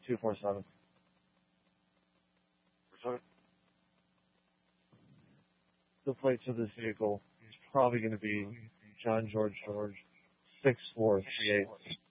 247. The plates of this vehicle is probably going to be John George 6438.